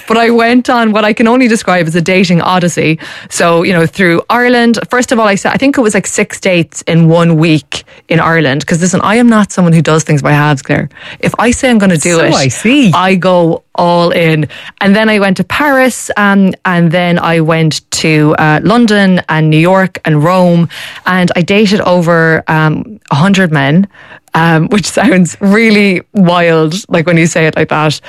But I went on what I can only describe as a dating odyssey. So, through Ireland. First of all, I think it was like 6 dates in 1 week in Ireland. Because listen, I am not someone who does things by halves, Claire. If I say I'm going to do it, I see. I go all in. And then I went to Paris, and then I went to London and New York and Rome, and I dated over 100 men, which sounds really wild, like when you say it like that.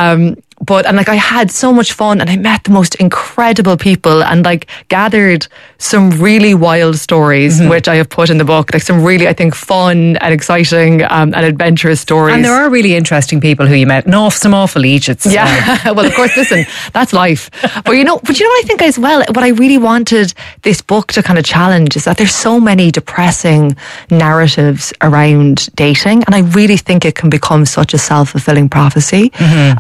But I had so much fun, and I met the most incredible people, and gathered some really wild stories, which I have put in the book. Some really, I think, fun and exciting and adventurous stories. And there are really interesting people who you met, and some awful Egypts. Yeah, well, of course, listen, that's life. But you know what I think as well, what I really wanted this book to kind of challenge is that there's so many depressing narratives around dating, and I really think it can become such a self-fulfilling prophecy.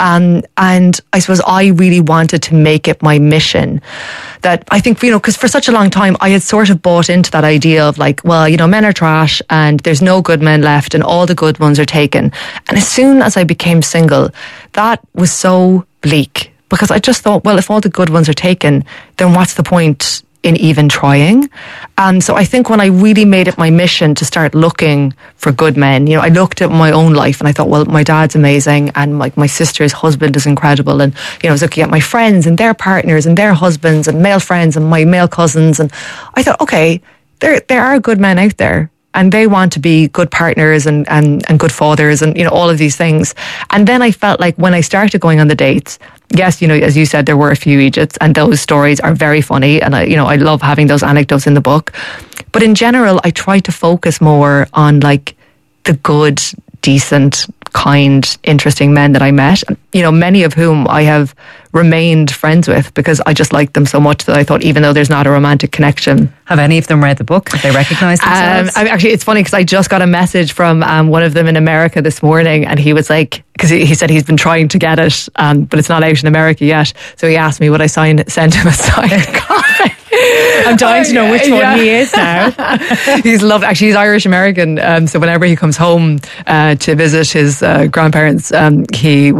And I suppose I really wanted to make it my mission that I think, because for such a long time I had sort of bought into that idea of men are trash and there's no good men left and all the good ones are taken. And as soon as I became single, that was so bleak, because I just thought, well, if all the good ones are taken, then what's the point in even trying? And so I think when I really made it my mission to start looking for good men, I looked at my own life and I thought, well, my dad's amazing, and my sister's husband is incredible, and I was looking at my friends and their partners and their husbands and male friends and my male cousins, and I thought, okay, there are good men out there, and they want to be good partners and good fathers and all of these things. And then I felt like when I started going on the dates, yes, as you said, there were a few Egypts, and those stories are very funny, and I love having those anecdotes in the book. But in general, I try to focus more on the good, decent, kind, interesting men that I met, many of whom I have remained friends with because I just liked them so much that I thought, even though there's not a romantic connection. Have any of them read the book? Have they recognised themselves? Actually, it's funny because I just got a message from one of them in America this morning, and he was like, because he said he's been trying to get it, but it's not out in America yet. So he asked me would I send him a signed copy. I'm dying to know which one he is now. He's loved. Actually, he's Irish American. So whenever he comes home to visit his grandparents, we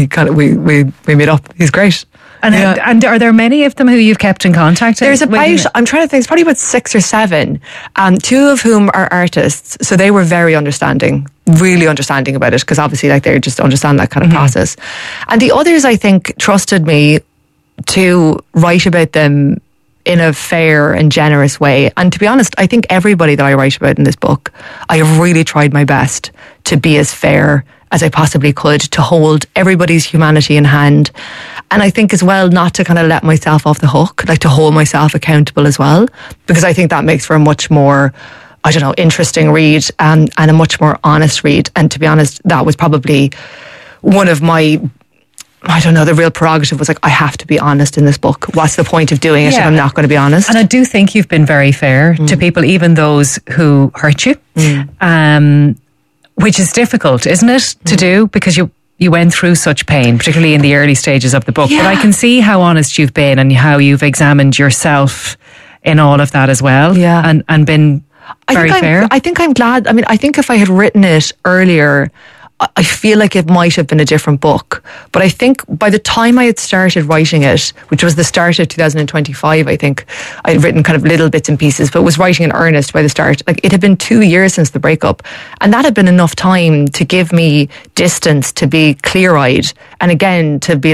meet up. He's great. And are there many of them who you've kept in contact with? There's I'm trying to think, it's probably about 6 or 7, 2 of whom are artists, so they were very understanding, really understanding about it, because obviously they just understand that kind of process. And the others, I think, trusted me to write about them in a fair and generous way. And to be honest, I think everybody that I write about in this book, I have really tried my best to be as fair as I possibly could, to hold everybody's humanity in hand. And I think as well, not to kind of let myself off the hook, to hold myself accountable as well, because I think that makes for a much more, interesting read and a much more honest read. And to be honest, that was probably one of my, the real prerogative was I have to be honest in this book. What's the point of doing it if I'm not going to be honest? And I do think you've been very fair to people, even those who hurt you. Which is difficult, isn't it, to do, because you went through such pain, particularly in the early stages of the book. But I can see how honest you've been and how you've examined yourself in all of that as well. Yeah. And been very fair. I think I'm glad. I mean, I think if I had written it earlier, I feel like it might have been a different book. But I think by the time I had started writing it, which was the start of 2025, I think I had written kind of little bits and pieces, but was writing in earnest by the start. It had been 2 years since the breakup, and that had been enough time to give me distance, to be clear-eyed, and again, to be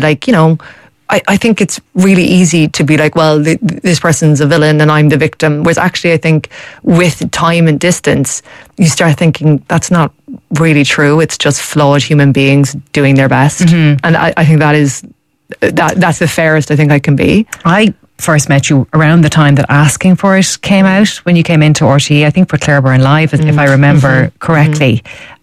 I think it's really easy to be well, this person's a villain and I'm the victim. Whereas actually, I think with time and distance, you start thinking that's not really true. It's just flawed human beings doing their best. And I think that's the fairest I think I can be. I first met you around the time that Asking for It came out, when you came into RTE, I think for Claire Byrne Live, if I remember correctly.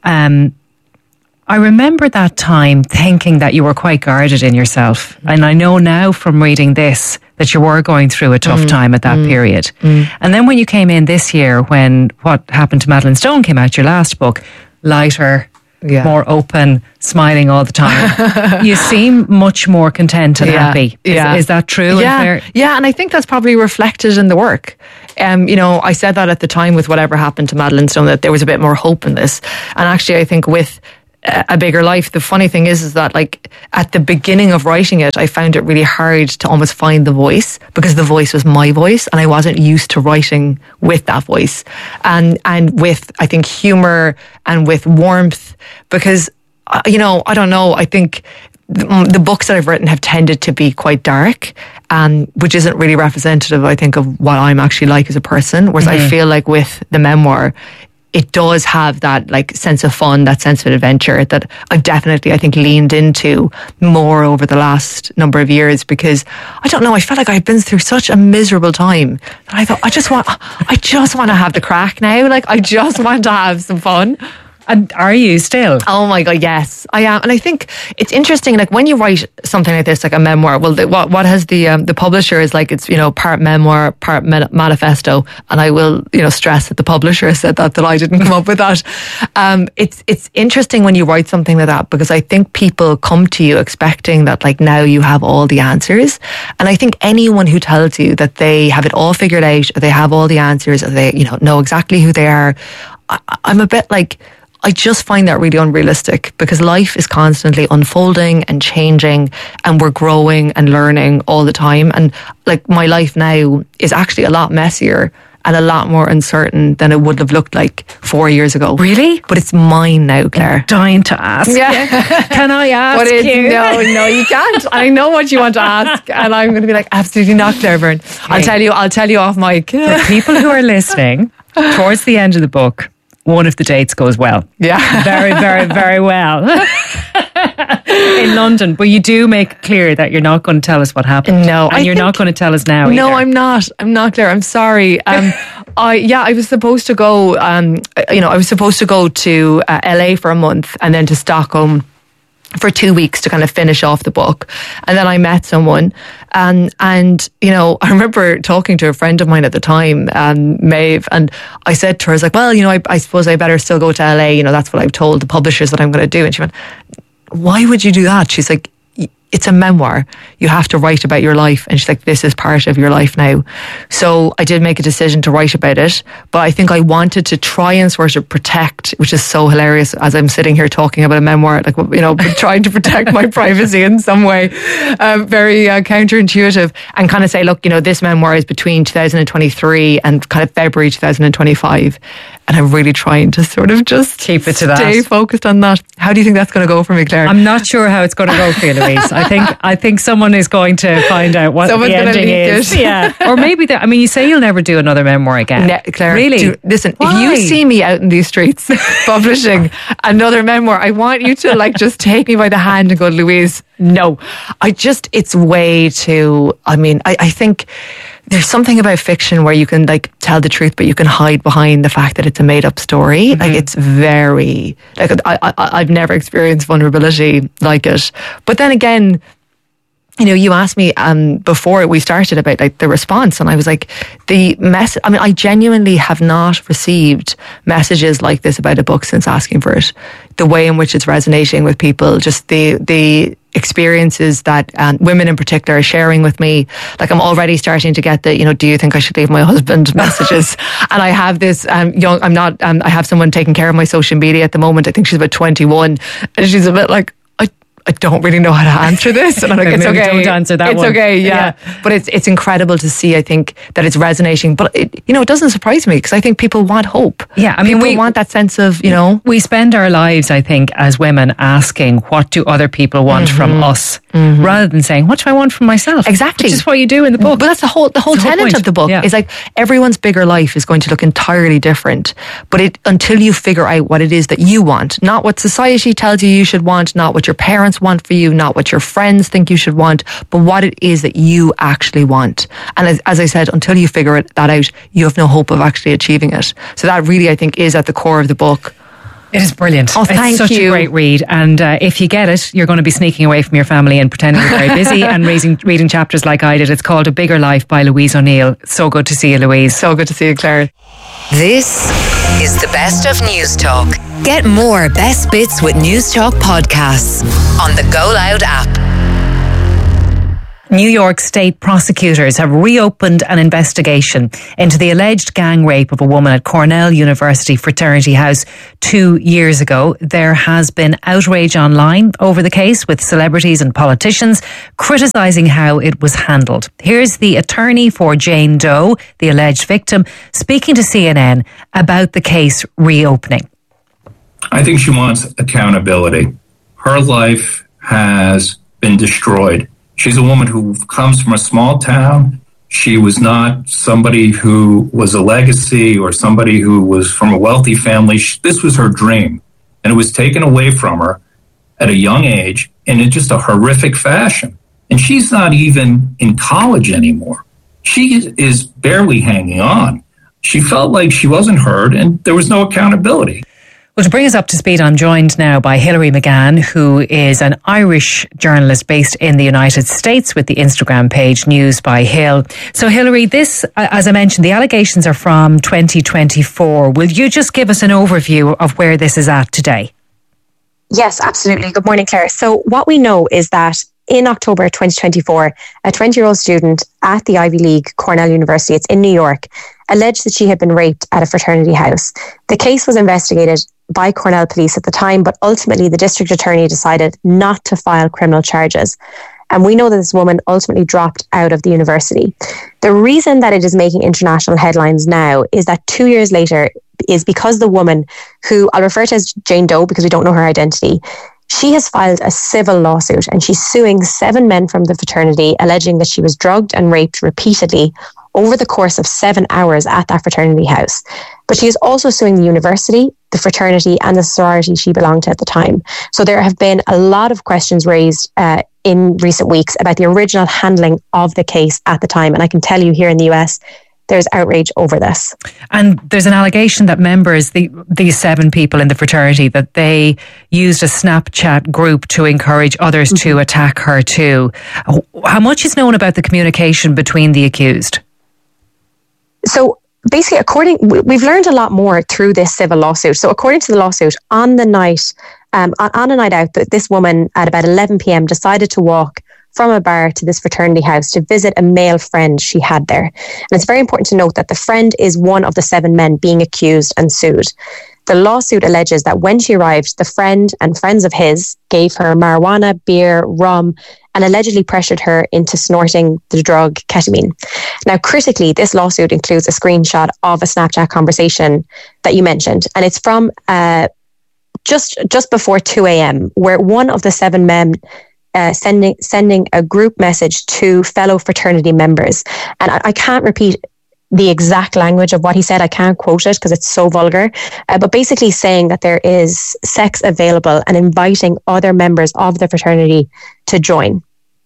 I remember that time thinking that you were quite guarded in yourself. And I know now from reading this that you were going through a tough time at that period. And then when you came in this year, when What Happened to Madeleine Stone came out, your last book, lighter, more open, smiling all the time. You seem much more content and happy. Is that true? Yeah, and I think that's probably reflected in the work. I said that at the time with Whatever Happened to Madeleine Stone, that there was a bit more hope in this. And actually, I think with A Bigger Life, the funny thing is that like at the beginning of writing it, I found it really hard to almost find the voice, because the voice was my voice and I wasn't used to writing with that voice and with, I think, humour and with warmth, because, you know, I don't know, I think the books that I've written have tended to be quite dark, which isn't really representative, I think, of what I'm actually like as a person, whereas I feel like with the memoir, it does have that like sense of fun, that sense of adventure that I've definitely, I think, leaned into more over the last number of years, because I don't know, I felt like I've been through such a miserable time that I thought I just want to have the crack now. Like I just want to have some fun. And are you still? Oh my God, yes, I am. And I think it's interesting, like when you write something like this, like a memoir, well, what has the publisher is like, it's, you know, part memoir, part manifesto. And I will, you know, stress that the publisher said that I didn't come up with that. It's interesting when you write something like that, because I think people come to you expecting that like now you have all the answers. And I think anyone who tells you that they have it all figured out, or they have all the answers, or they, you know exactly who they are, I'm a bit like, I just find that really unrealistic, because life is constantly unfolding and changing, and we're growing and learning all the time. And like my life now is actually a lot messier and a lot more uncertain than it would have looked like 4 years ago. Really? But it's mine now, Claire. I'm dying to ask. Yeah. Can I ask you? No, you can't. I know what you want to ask, and I'm going to be like, absolutely not, Claire Byrne. I'll tell you off mic. For people who are listening, towards the end of the book, one of the dates goes well. Yeah. Very, very, very well. In London. But you do make clear that you're not going to tell us what happened. No. And you're not going to tell us now either. No, I'm not, Claire. I'm sorry. I was supposed to go, I was supposed to go to LA for a month and then to Stockholm for 2 weeks to kind of finish off the book. And then I met someone, and you know, I remember talking to a friend of mine at the time, Maeve, and I said to her, I was like, well, you know, I suppose I better still go to LA, you know, that's what I've told the publishers that I'm going to do. And she went, why would you do that? She's like, it's a memoir. You have to write about your life. And she's like, this is part of your life now. So I did make a decision to write about it, but I think I wanted to try and sort of protect, which is so hilarious as I'm sitting here talking about a memoir, like, you know, trying to protect my privacy in some way, very counterintuitive, and kind of say, look, you know, this memoir is between 2023 and kind of February 2025. And I'm really trying to sort of just keep it to stay focused on that. How do you think that's going to go for me, Claire? I'm not sure how it's going to go for you, Louise. I think someone is going to find out what Someone's the ending is. Yeah, or maybe you say you'll never do another memoir again. Claire, really? Listen, why? If you see me out in these streets publishing another memoir, I want you to like just take me by the hand and go, Louise, no. It's way too, I think there's something about fiction where you can like tell the truth, but you can hide behind the fact that it's a made up story. Mm-hmm. Like it's very, like I've never experienced vulnerability like it. But then again, you know, you asked me before we started about like the response, and I was like, I genuinely have not received messages like this about a book since asking for it. The way in which it's resonating with people, just the experiences that women in particular are sharing with me. Like I'm already starting to get the, you know, do you think I should leave my husband messages? And I have this I have someone taking care of my social media at the moment. I think she's about 21, and she's a bit like, I don't really know how to answer this. And I'm like, it's okay. Don't answer that it's one. It's okay, yeah. But it's incredible to see, I think, that it's resonating. But it doesn't surprise me, because I think people want hope. Yeah, we want that sense of, you know. We spend our lives, I think, as women asking, what do other people want from us? Mm-hmm. Rather than saying, what do I want from myself? Exactly. Which is what you do in the book. But that's the whole tenet of the book. Is like, everyone's bigger life is going to look entirely different. But until you figure out what it is that you want, not what society tells you should want, not what your parents want for you, not what your friends think you should want, but what it is that you actually want. And as I said, until you figure that out, you have no hope of actually achieving it. So that really, I think, is at the core of the book. It is brilliant. Oh, thank you. It's such a great read. And if you get it, you're going to be sneaking away from your family and pretending you're very busy and reading chapters like I did. It's called A Bigger Life by Louise O'Neill. So good to see you, Louise. So good to see you, Claire. This is the best of News Talk. Get more best bits with News Talk podcasts on the Go Loud app. New York State prosecutors have reopened an investigation into the alleged gang rape of a woman at Cornell University fraternity house 2 years ago. There has been outrage online over the case, with celebrities and politicians criticising how it was handled. Here's the attorney for Jane Doe, the alleged victim, speaking to CNN about the case reopening. I think she wants accountability. Her life has been destroyed. She's a woman who comes from a small town. She was not somebody who was a legacy or somebody who was from a wealthy family. This was her dream, and it was taken away from her at a young age and in just a horrific fashion. And she's not even in college anymore. She is barely hanging on. She felt like she wasn't heard and there was no accountability. Well, to bring us up to speed, I'm joined now by Hilary McGann, who is an Irish journalist based in the United States with the Instagram page News by Hill. So, Hilary, this, as I mentioned, the allegations are from 2024. Will you just give us an overview of where this is at today? Yes, absolutely. Good morning, Claire. So what we know is that in October 2024, a 20-year-old student at the Ivy League, Cornell University, it's in New York, alleged that she had been raped at a fraternity house. The case was investigated by Cornell police at the time, but ultimately the district attorney decided not to file criminal charges. And we know that this woman ultimately dropped out of the university. The reason that it is making international headlines now is that 2 years later is because the woman, who I'll refer to as Jane Doe because we don't know her identity, she has filed a civil lawsuit and she's suing 7 men from the fraternity, alleging that she was drugged and raped repeatedly over the course of 7 hours at that fraternity house. But she is also suing the university, the fraternity and the sorority she belonged to at the time. So there have been a lot of questions raised in recent weeks about the original handling of the case at the time. And I can tell you here in the US, there's outrage over this. And there's an allegation that members, these 7 people in the fraternity, that they used a Snapchat group to encourage others to attack her too. How much is known about the communication between the accused? So basically, we've learned a lot more through this civil lawsuit. So according to the lawsuit, on the night, on a night out, this woman at about 11 p.m. decided to walk from a bar to this fraternity house to visit a male friend she had there. And it's very important to note that the friend is one of the 7 men being accused and sued. The lawsuit alleges that when she arrived, the friend and friends of his gave her marijuana, beer, rum, and allegedly pressured her into snorting the drug ketamine. Now, critically, this lawsuit includes a screenshot of a Snapchat conversation that you mentioned, and it's from just before 2 a.m., where one of the 7 men sending a group message to fellow fraternity members. And I can't repeat the exact language of what he said. I can't quote it because it's so vulgar, but basically saying that there is sex available and inviting other members of the fraternity to join.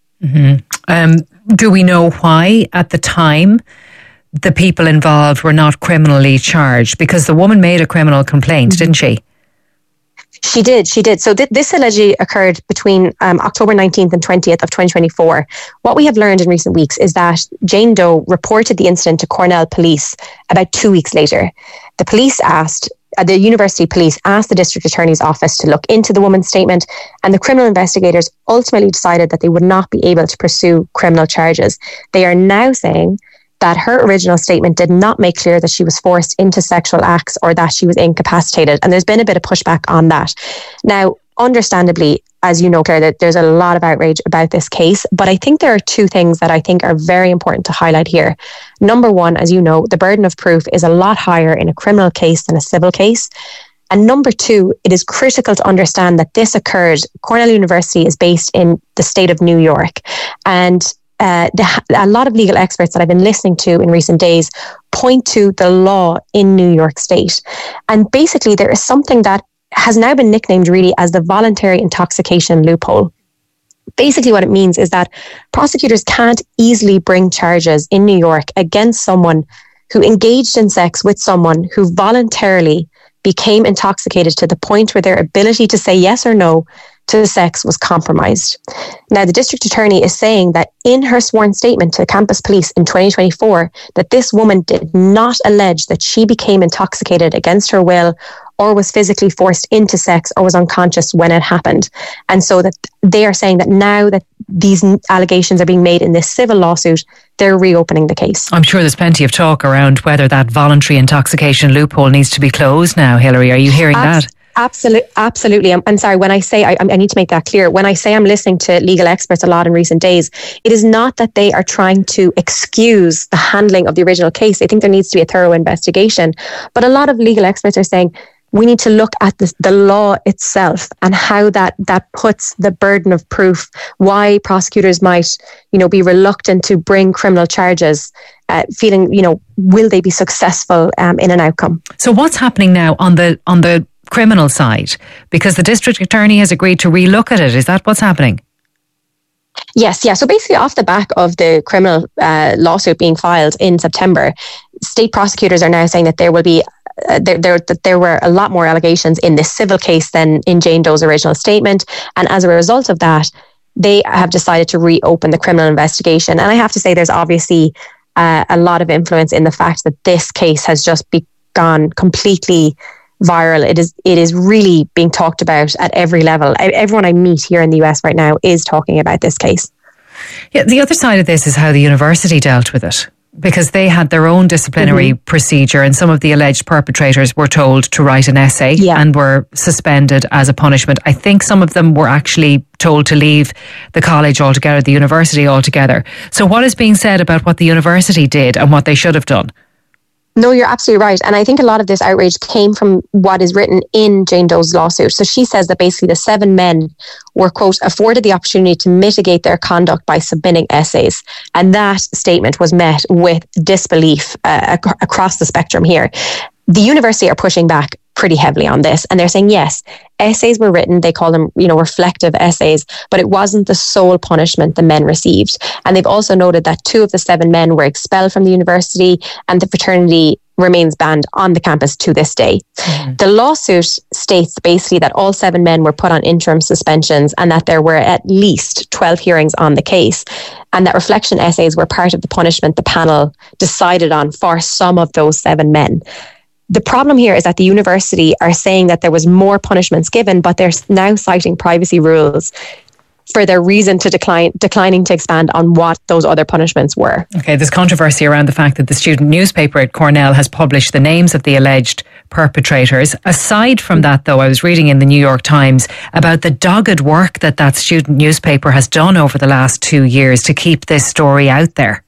Do we know why at the time the people involved were not criminally charged? Because the woman made a criminal complaint, didn't she? She did. So this allegedly occurred between October 19th and 20th of 2024. What we have learned in recent weeks is that Jane Doe reported the incident to Cornell police about 2 weeks later. The university police asked the district attorney's office to look into the woman's statement, and the criminal investigators ultimately decided that they would not be able to pursue criminal charges. They are now saying that her original statement did not make clear that she was forced into sexual acts or that she was incapacitated. And there's been a bit of pushback on that. Now, understandably, as you know, Claire, that there's a lot of outrage about this case. But I think there are 2 things that I think are very important to highlight here. Number one, as you know, the burden of proof is a lot higher in a criminal case than a civil case. And number 2, it is critical to understand that this occurred. Cornell University is based in the state of New York. And a lot of legal experts that I've been listening to in recent days point to the law in New York State. And basically, there is something that has now been nicknamed really as the voluntary intoxication loophole. Basically, what it means is that prosecutors can't easily bring charges in New York against someone who engaged in sex with someone who voluntarily became intoxicated to the point where their ability to say yes or no to sex was compromised. Now, the district attorney is saying that in her sworn statement to campus police in 2024, that this woman did not allege that she became intoxicated against her will or was physically forced into sex or was unconscious when it happened. And so that they are saying that now that these allegations are being made in this civil lawsuit, they're reopening the case. I'm sure there's plenty of talk around whether that voluntary intoxication loophole needs to be closed now. Hillary, are you hearing that? Absolutely. I'm sorry, when I say, I need to make that clear, when I say I'm listening to legal experts a lot in recent days, it is not that they are trying to excuse the handling of the original case. They think there needs to be a thorough investigation. But a lot of legal experts are saying, we need to look at the law itself and how that puts the burden of proof, why prosecutors might, be reluctant to bring criminal charges, feeling, will they be successful in an outcome? So what's happening now on the criminal side? Because the district attorney has agreed to relook at it. Is that what's happening? Yes, yeah. So basically off the back of the criminal lawsuit being filed in September, state prosecutors are now saying that there will be there were a lot more allegations in this civil case than in Jane Doe's original statement. And as a result of that, they have decided to reopen the criminal investigation. And I have to say there's obviously a lot of influence in the fact that this case has just gone completely viral. It is really being talked about at every level. Everyone I meet here in the US right now is talking about this case. Yeah, the other side of this is how the university dealt with it, because they had their own disciplinary procedure, and some of the alleged perpetrators were told to write an essay and were suspended as a punishment. I think some of them were actually told to leave the college altogether, the university altogether. So what is being said about what the university did and what they should have done? No, you're absolutely right. And I think a lot of this outrage came from what is written in Jane Doe's lawsuit. So she says that basically the 7 men were, quote, afforded the opportunity to mitigate their conduct by submitting essays. And that statement was met with disbelief across the spectrum here. The university are pushing back pretty heavily on this. And they're saying, yes, essays were written. They call them, reflective essays, but it wasn't the sole punishment the men received. And they've also noted that 2 of the 7 men were expelled from the university, and the fraternity remains banned on the campus to this day. The lawsuit states basically that all 7 men were put on interim suspensions and that there were at least 12 hearings on the case, and that reflection essays were part of the punishment the panel decided on for some of those 7 men. The problem here is that the university are saying that there was more punishments given, but they're now citing privacy rules for their reason to declining to expand on what those other punishments were. Okay, there's controversy around the fact that the student newspaper at Cornell has published the names of the alleged perpetrators. Aside from that, though, I was reading in the New York Times about the dogged work that student newspaper has done over the last 2 years to keep this story out there.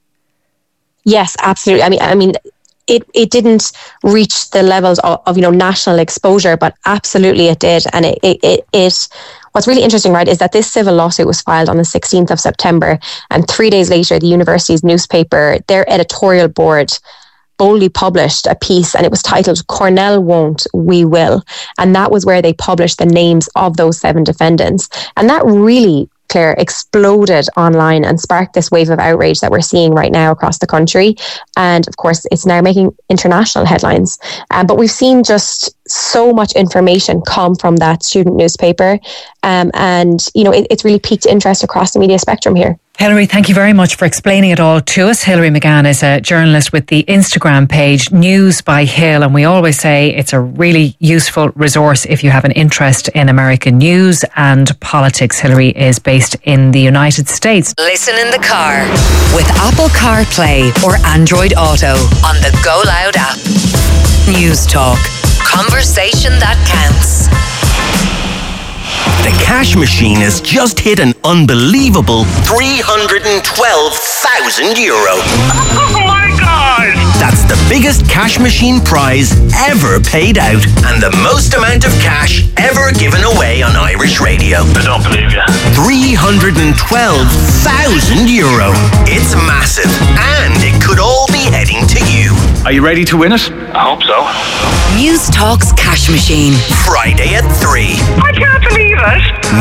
Yes, absolutely. I mean, it didn't reach the levels of national exposure, but absolutely it did. And it what's really interesting, right, is that this civil lawsuit was filed on the 16th of September, and 3 days later, the university's newspaper, their editorial board, boldly published a piece, and it was titled "Cornell Won't, We Will." And that was where they published the names of those 7 defendants. And that really, Claire, exploded online and sparked this wave of outrage that we're seeing right now across the country. And of course, it's now making international headlines. But we've seen just so much information come from that student newspaper. It's really piqued interest across the media spectrum here. Hillary, thank you very much for explaining it all to us. Hillary McGann is a journalist with the Instagram page News by Hill, and we always say it's a really useful resource if you have an interest in American news and politics. Hillary is based in the United States. Listen in the car with Apple CarPlay or Android Auto on the Go Loud app. News Talk. Conversation that counts. The cash machine has just hit an unbelievable €312,000. Oh my God! That's the biggest cash machine prize ever paid out and the most amount of cash ever given away on Irish radio. I don't believe you. €312,000. It's massive, and it could all be heading to you. Are you ready to win it? I hope so. News Talk's cash machine. Friday at 3. I can't believe it.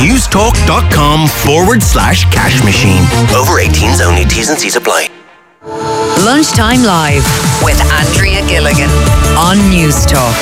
Newstalk.com/cash machine. Over 18s only. T's and C's apply. Lunchtime Live with Andrea Gilligan on News Talk.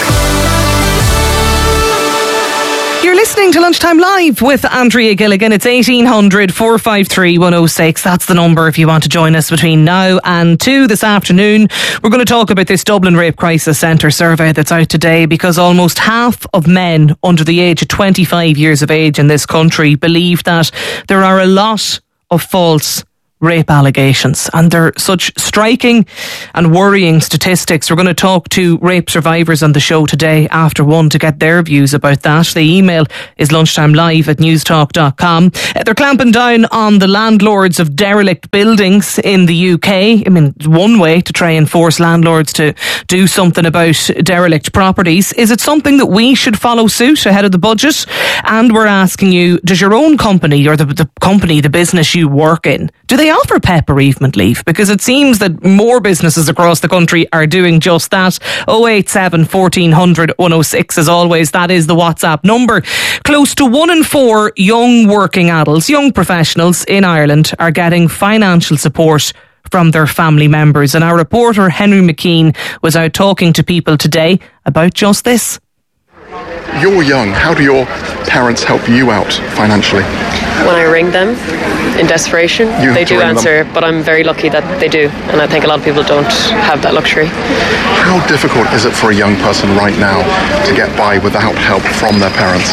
You're listening to Lunchtime Live with Andrea Gilligan. It's 1800 453 106. That's the number if you want to join us between now and 2 this afternoon. We're going to talk about this Dublin Rape Crisis Centre survey that's out today, because almost half of men under the age of 25 years of age in this country believe that there are a lot of false rape allegations, and they're such striking and worrying statistics. We're going to talk to rape survivors on the show today after 1 to get their views about that. The email is lunchtimelive@newstalk.com. They're clamping down on the landlords of derelict buildings in the UK. I mean, one way to try and force landlords to do something about derelict properties. Is it something that we should follow suit ahead of the budget? And we're asking you, does your own company or the company, the business you work in, do they offer PEP bereavement leave? Because it seems that more businesses across the country are doing just that. 087 1400 106 as always. That is the WhatsApp number. Close to 1 in 4 young working adults, young professionals in Ireland are getting financial support from their family members. And our reporter Henry McKean was out talking to people today about just this. You're young. How do your parents help you out financially? When I ring them in desperation, they do answer, but I'm very lucky that they do, and I think a lot of people don't have that luxury. How difficult is it for a young person right now to get by without help from their parents?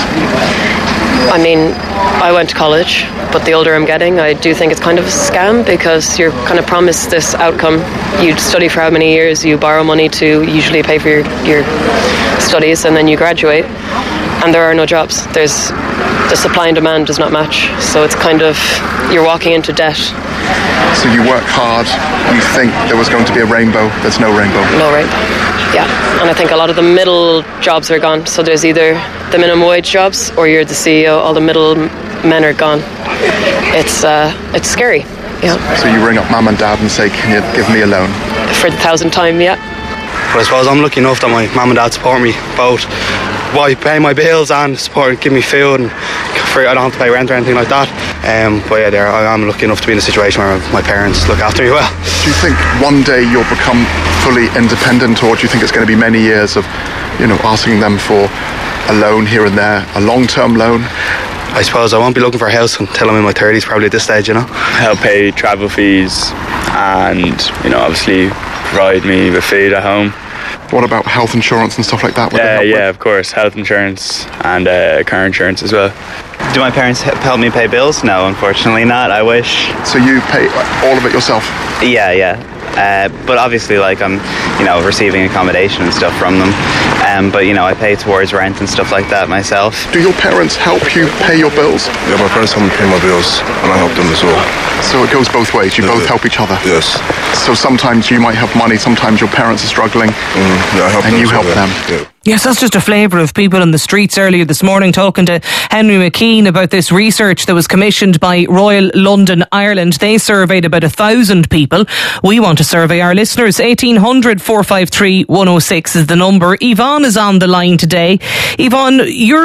I mean, I went to college, but the older I'm getting, I do think it's kind of a scam, because you're kind of promised this outcome. You study for how many years, you borrow money to usually pay for your studies, and then you graduate, and there are no jobs. The supply and demand does not match, so it's kind of, you're walking into debt. So you work hard, you think there was going to be a rainbow, there's no rainbow. No rainbow, yeah. And I think a lot of the middle jobs are gone, so there's either the minimum wage jobs or you're the CEO, all the middle men are gone. It's scary, yeah. So you ring up mum and dad and say, can you give me a loan? For the 1,000th time, yeah. But I suppose I'm lucky enough that my mum and dad support me both. Why pay my bills and support, give me food, and I don't have to pay rent or anything like that. But yeah, I'm lucky enough to be in a situation where my parents look after me well. Do you think one day you'll become fully independent, or do you think it's going to be many years of, asking them for a loan here and there, a long-term loan? I suppose I won't be looking for a house until I'm in my 30s, probably at this stage, Help pay travel fees and, obviously provide me with food at home. What about health insurance and stuff like that? Yeah, of course. Health insurance and car insurance as well. Do my parents help me pay bills? No, unfortunately not. I wish. So you pay all of it yourself? Yeah. But obviously, I'm, receiving accommodation and stuff from them. But, I pay towards rent and stuff like that myself. Do your parents help you pay your bills? Yeah, my parents help me pay my bills, and I help them as well. So it goes both ways. You both help each other? Yes. So sometimes you might have money, sometimes your parents are struggling, I help and them you help them. Yeah. Yes, that's just a flavour of people in the streets earlier this morning talking to Henry McKean about this research that was commissioned by Royal London, Ireland. They surveyed about 1,000 people. We want to survey our listeners. 1800 453 106 is the number. Yvonne is on the line today. Yvonne,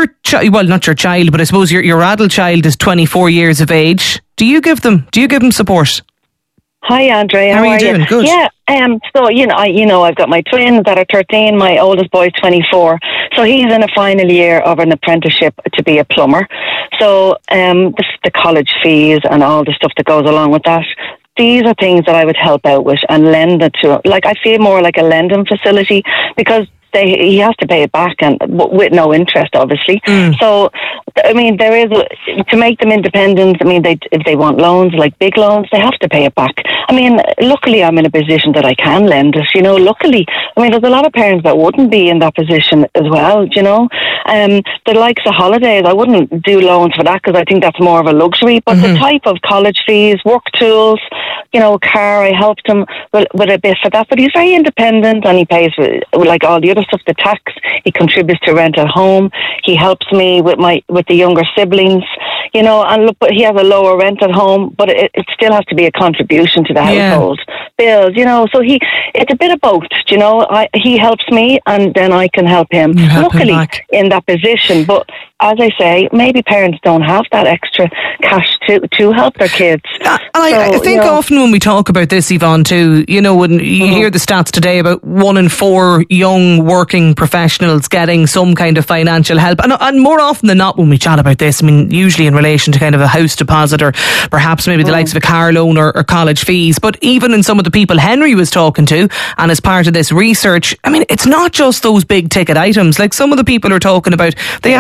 not your child, but I suppose your adult child is 24 years of age. Do you give them support? Hi, Andre. How are you doing? Good. Yeah. So I've got my twins that are 13. My oldest boy is 24. So he's in a final year of an apprenticeship to be a plumber. So the college fees and all the stuff that goes along with that. These are things that I would help out with and lend it to. I feel more like a lending facility, because he has to pay it back, and with no interest, obviously. So, there is to make them independent. If they want loans, like big loans, they have to pay it back. Luckily, I'm in a position that I can lend it. Luckily, there's a lot of parents that wouldn't be in that position as well. The likes of holidays, I wouldn't do loans for that, because I think that's more of a luxury. But the type of college fees, work tools, car, I helped him with a bit for that. But he's very independent, and he pays for all the other stuff, the tax. He contributes to rent at home. He helps me with the younger siblings, and look, but he has a lower rent at home, but it still has to be a contribution to the household bills, so it's a bit of both, he helps me and then I can help him. Luckily in that position, but as I say, maybe parents don't have that extra cash to help their kids. I think often when we talk about this, Yvonne, too, when you hear the stats today about 1 in 4 young working professionals getting some kind of financial help, and more often than not when we chat about this, usually in relation to kind of a house deposit or perhaps maybe the likes of a car loan or college fees, but even in some of the people Henry was talking to, and as part of this research, it's not just those big ticket items. Like some of the people are talking about, they actually just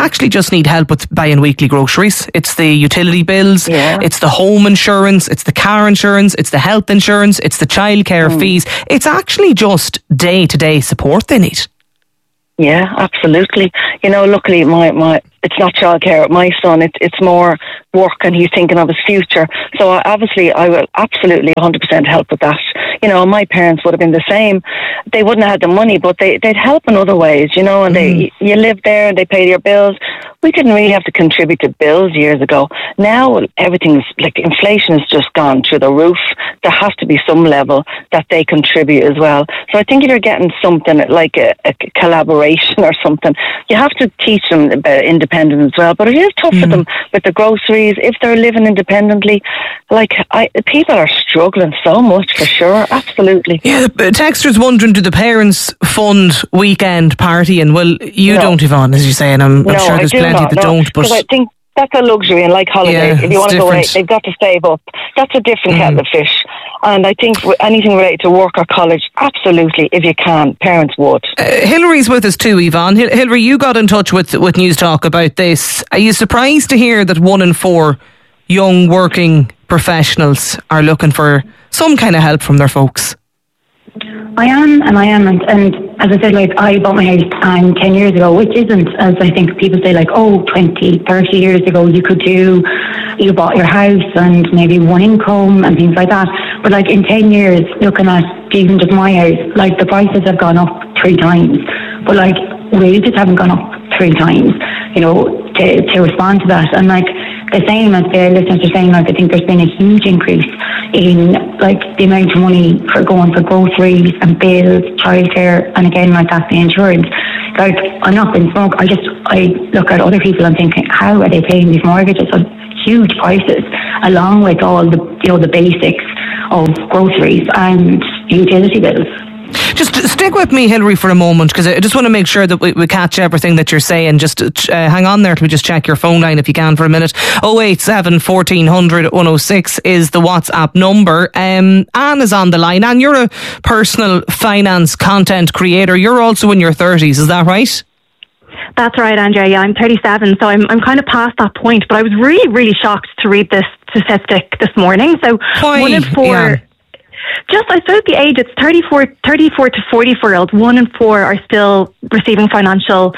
just need help with buying weekly groceries. It's the utility bills, it's the home insurance, it's the car insurance, it's the health insurance, it's the childcare fees. It's actually just day-to-day support they need. Yeah, absolutely. You know, luckily my it's not childcare. My son, it's more work, and he's thinking of his future. So I will absolutely 100% help with that. You know, my parents would have been the same. They wouldn't have had the money, but they'd help in other ways. You know, and you live there and they pay your bills. We didn't really have to contribute to bills years ago. Now everything's like inflation has just gone through the roof. There has to be some level that they contribute as well. So I think if you're getting something like a collaboration or something, you have to teach them about independence as well. But it is tough for them with the groceries if they're living independently. People are struggling so much, for sure. Absolutely. Yeah, the texter's wondering, do the parents fund weekend partying? Well, you don't, Yvonne, as you say, and I'm sure there's plenty that don't. But I think that's a luxury, and like holidays, if you want to go away, they've got to save up. That's a different kettle of fish. And I think anything related to work or college, absolutely, if you can, parents would. Hillary's with us too, Yvonne. Hillary, you got in touch with News Talk about this. Are you surprised to hear that 1 in 4 young working professionals are looking for some kind of help from their folks? I am. And as I said, like, I bought my house 10 years ago, which isn't, as I think people say, like, 20, 30 years ago, you bought your house and maybe one income and things like that. But like in 10 years, looking at even just my house, like the prices have gone up 3 times, but like wages haven't gone up 3 times, you know, to respond to that. And like the same as the listeners are saying, like, I think there's been a huge increase in like the amount of money for going for groceries and bills, childcare, and again, like that's the insurance. Like, I'm not being smug. I look at other people and thinking, how are they paying these mortgages on huge prices, along with all the basics of groceries and utility bills? Just stick with me, Hillary, for a moment, because I just want to make sure that we catch everything that you're saying. Just hang on there till we just check your phone line if you can for a minute. 087 1400 106 is the WhatsApp number. Anne is on the line. Anne, you're a personal finance content creator. You're also in your 30s, is that right? That's right, Andrea. Yeah, I'm 37, so I'm kind of past that point. But I was really, really shocked to read this statistic this morning. So Why? 1 in 4... Yeah. Just, I suppose the age, it's 34 to 44-year-olds, 1 in 4 are still receiving financial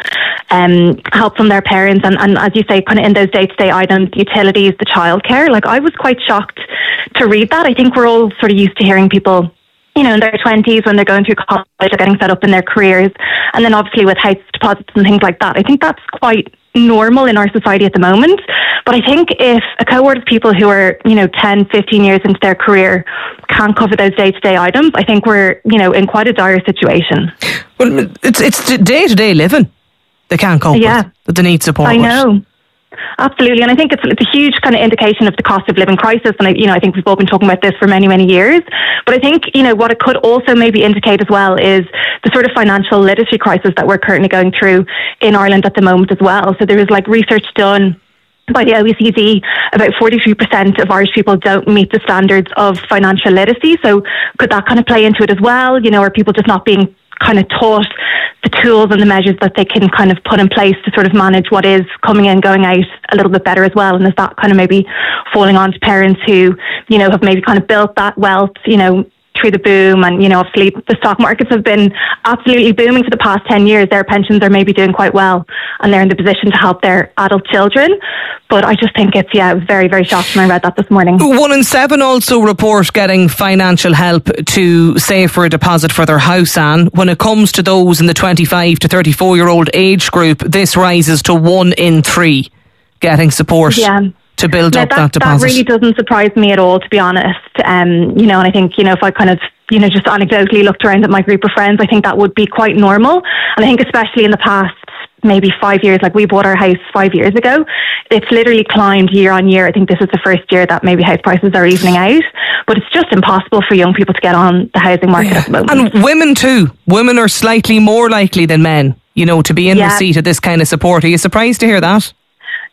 help from their parents. And as you say, kind of in those day-to-day items, utilities, the childcare. Like, I was quite shocked to read that. I think we're all sort of used to hearing people, you know, in their 20s when they're going through college or getting set up in their careers. And then obviously with house deposits and things like that. I think that's quite normal in our society at the moment. But I think if a cohort of people who are, you know, 10, 15 years into their career can't cover those day-to-day items, I think we're, you know, in quite a dire situation. Well, it's day-to-day living they can't cope with, that they need support I with. know. Absolutely, and I think it's a huge kind of indication of the cost of living crisis, and I think we've all been talking about this for many, many years. But I think, you know, what it could also maybe indicate as well is the sort of financial literacy crisis that we're currently going through in Ireland at the moment as well. So there is like research done by the OECD, about 43% of Irish people don't meet the standards of financial literacy. So could that kind of play into it as well? You know, are people just not being kind of taught the tools and the measures that they can kind of put in place to sort of manage what is coming in, going out a little bit better as well? And is that kind of maybe falling on to parents who, you know, have maybe kind of built that wealth, you know, through the boom? And, you know, obviously the stock markets have been absolutely booming for the past 10 years. Their pensions are maybe doing quite well and they're in the position to help their adult children. But I just think I was very, very shocked when I read that this morning. 1 in 7 also report getting financial help to save for a deposit for their house, Anne. When it comes to those in the 25 to 34-year-old age group, this rises to 1 in 3 getting support. To build up that deposit. That really doesn't surprise me at all, to be honest. You know, and I think, you know, if I kind of, you know, just anecdotally looked around at my group of friends, I think that would be quite normal. And I think especially in the past maybe 5 years, like we bought our house 5 years ago, it's literally climbed year on year. I think this is the first year that maybe house prices are evening out, but it's just impossible for young people to get on the housing market at the moment. And women too. Women are slightly more likely than men, you know, to be in receipt of this kind of support. Are you surprised to hear that?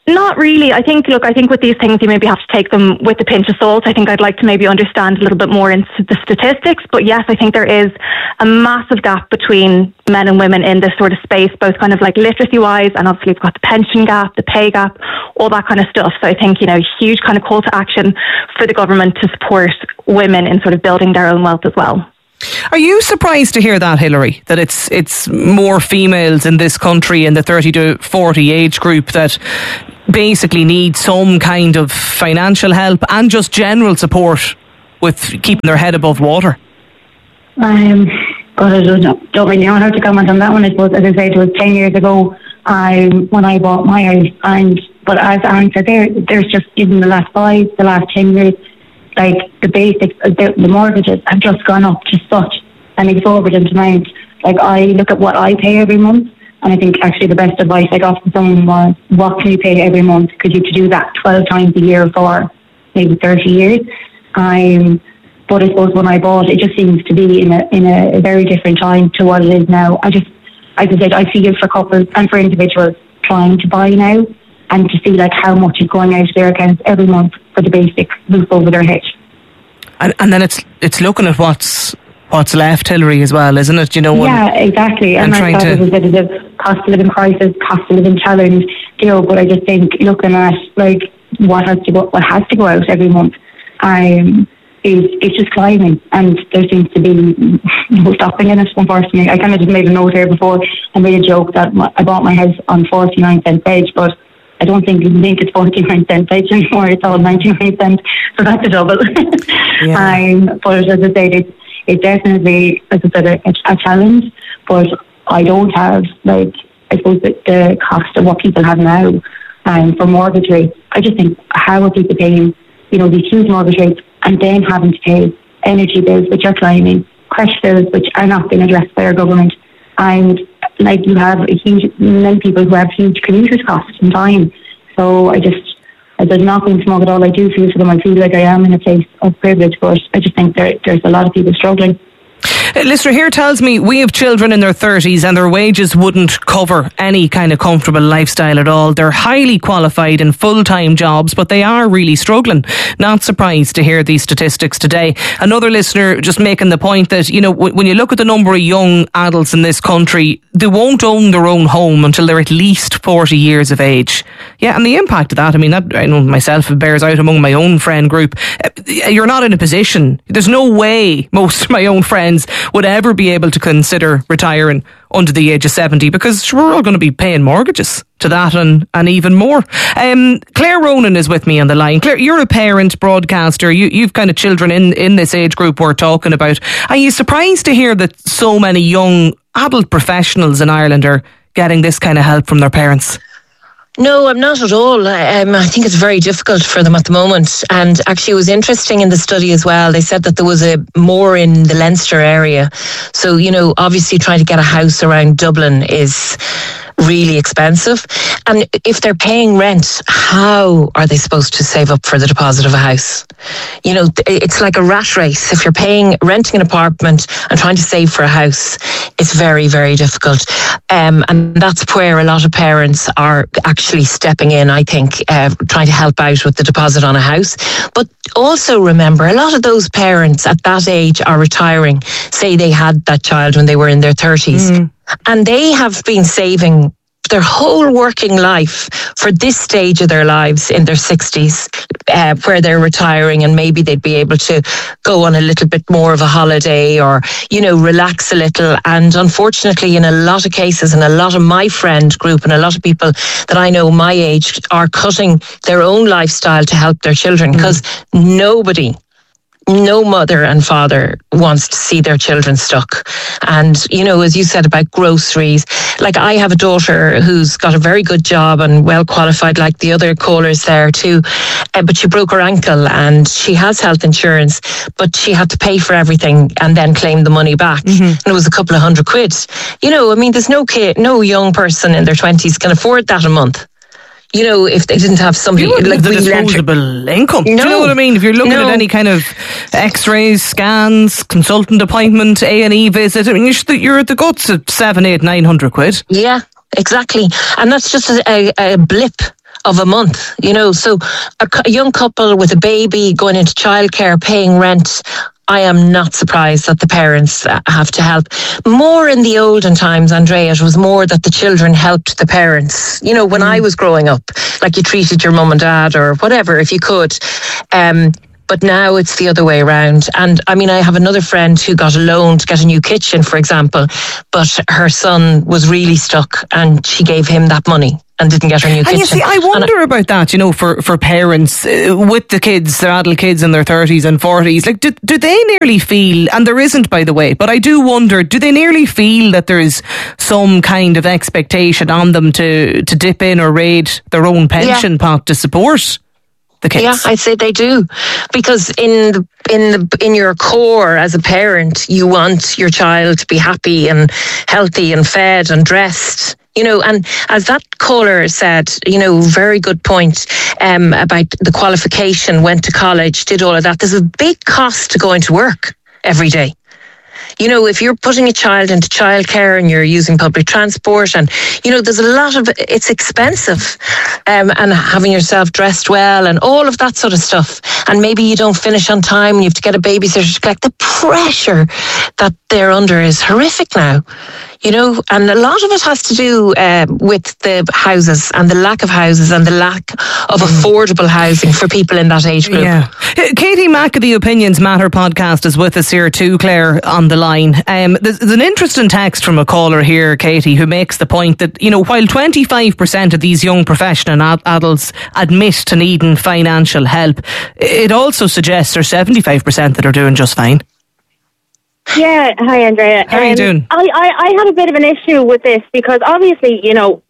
Not really. I think with these things, you maybe have to take them with a pinch of salt. I think I'd like to maybe understand a little bit more into the statistics. But yes, I think there is a massive gap between men and women in this sort of space, both kind of like literacy-wise, and obviously we've got the pension gap, the pay gap, all that kind of stuff. So I think, huge kind of call to action for the government to support women in sort of building their own wealth as well. Are you surprised to hear that, Hilary, that it's more females in this country in the 30 to 40 age group that basically need some kind of financial help and just general support with keeping their head above water? But I don't really know how to comment on that one. I suppose, as I said, it was 10 years ago when I bought my house. But as Anne said, there's just, in the last 10 years, like the basics, the mortgages have just gone up to such an exorbitant amount. Like, I look at what I pay every month, and I think actually the best advice I got from someone was, what can you pay every month? Because you could do that 12 times a year for maybe 30 years. But I suppose when I bought, it just seems to be in a very different time to what it is now. As I said, I see it for couples and for individuals trying to buy now, and to see like how much is going out of their accounts every month for the basic roof over their head. And then it's looking at what's left, Hilary, as well, isn't it? Yeah, exactly. And I thought it was a bit of a cost of living crisis, cost of living challenge, but I just think looking at like what has to go out every month, it's just climbing, and there seems to be no stopping in it, unfortunately. I kind of just made a note here before. I made a joke that I bought my house on 49 cent page, but I don't think you think it's 49 cent page anymore. It's all 99 cents, so that's a double. Yeah. But as I said, it's definitely, as I said, a challenge. But I don't have, like, I suppose the cost of what people have now for mortgage rates. I just think, how are people paying, these huge mortgage rates, and then having to pay energy bills which are climbing, crash bills which are not being addressed by our government, and like you have many people who have huge commuters costs and time. So there's nothing smug at all. I do feel for them. I feel like I am in a place of privilege, but I just think there's a lot of people struggling. Listener here tells me we have children in their 30s and their wages wouldn't cover any kind of comfortable lifestyle at all. They're highly qualified in full-time jobs, but they are really struggling. Not surprised to hear these statistics today. Another listener just making the point that, when you look at the number of young adults in this country, they won't own their own home until they're at least 40 years of age. Yeah, and the impact of that, I know myself, it bears out among my own friend group. You're not in a position, there's no way most of my own friends would ever be able to consider retiring under the age of 70, because we're all going to be paying mortgages to that and even more. Claire Ronan is with me on the line. Claire, you're a parent, broadcaster. You've kind of children in this age group we're talking about. Are you surprised to hear that so many young adult professionals in Ireland are getting this kind of help from their parents? No, I'm not at all. I think it's very difficult for them at the moment. And actually, it was interesting in the study as well. They said that there was more in the Leinster area. So, obviously trying to get a house around Dublin is really expensive. And if they're paying rent, how are they supposed to save up for the deposit of a house? It's like a rat race. If you're renting an apartment and trying to save for a house, it's very, very difficult. And that's where a lot of parents are actually stepping in, I think, trying to help out with the deposit on a house. But also remember, a lot of those parents at that age are retiring. Say they had that child when they were in their 30s. And they have been saving their whole working life for this stage of their lives in their 60s, where they're retiring, and maybe they'd be able to go on a little bit more of a holiday or, relax a little. And unfortunately, in a lot of cases, and a lot of my friend group and a lot of people that I know my age are cutting their own lifestyle to help their children, because no mother and father wants to see their children stuck. And, as you said about groceries, like I have a daughter who's got a very good job and well qualified, like the other callers there too, but she broke her ankle and she has health insurance, but she had to pay for everything and then claim the money back. And it was a couple of £100. There's no young person in their 20s can afford that a month. If they didn't have somebody like the disposable income. Do you know what I mean? If you're looking at any kind of X-rays, scans, consultant appointment, A&E visit, you're at the guts of 700, 800, 900 quid. Yeah, exactly. And that's just a blip of a month, so a young couple with a baby going into childcare, paying rent, I am not surprised that the parents have to help. More in the olden times, Andrea, it was more that the children helped the parents. When I was growing up, like you treated your mum and dad or whatever, if you could. But now it's the other way around. And I mean, I have another friend who got a loan to get a new kitchen, for example, but her son was really stuck and she gave him that money and didn't get her new kitchen. And you see, I wonder about that, for parents with the kids, their adult kids in their 30s and 40s. Like, do they nearly feel, and there isn't, by the way, but I do wonder, do they nearly feel that there's some kind of expectation on them to dip in or raid their own pension pot to support the kids? Yeah, I'd say they do, because in your core as a parent, you want your child to be happy and healthy and fed and dressed. And as that caller said, very good point about the qualification, went to college, did all of that. There's a big cost to going to work every day. If you're putting a child into childcare and you're using public transport and, there's a lot of, it's expensive, and having yourself dressed well and all of that sort of stuff. And maybe you don't finish on time and you have to get a babysitter to collect. The pressure that they're under is horrific now. And a lot of it has to do with the houses and the lack of houses and the lack of affordable housing for people in that age group. Yeah. Katie Mack of the Opinions Matter podcast is with us here too, Claire, on the line. There's an interesting text from a caller here, Katie, who makes the point that, while 25% of these young professional adults admit to needing financial help, it also suggests there's 75% that are doing just fine. Yeah, hi Andrea. How are you doing? I had a bit of an issue with this because obviously,